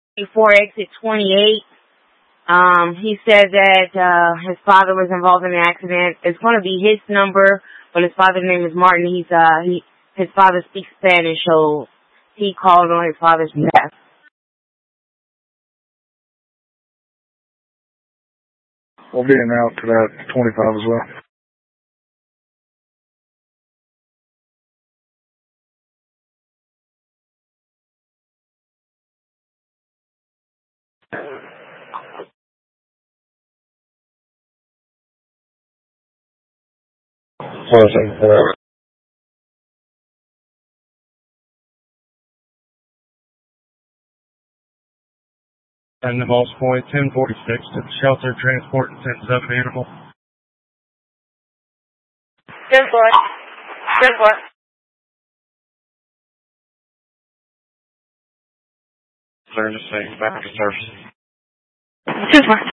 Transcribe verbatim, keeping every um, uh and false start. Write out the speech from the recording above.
before exit twenty-eight. Um, he said that uh, his father was involved in the accident. It's going to be his number, but his father's name is Martin. He's uh, he his father speaks Spanish, so he called on his father's behalf. We'll be in out to that twenty-five as well. Perfect. And the Boss Point, ten forty-six to the shelter, transport and ten seven animal. ten four. ten four. Clear to say back to service. ten four.